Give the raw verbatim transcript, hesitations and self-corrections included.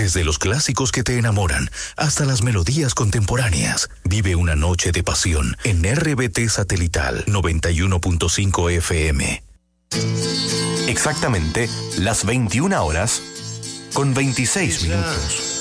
Desde los clásicos que te enamoran hasta las melodías contemporáneas, vive una noche de pasión en R B T Satelital noventa y uno punto cinco F M. Exactamente las veintiuna horas con veintiséis minutos.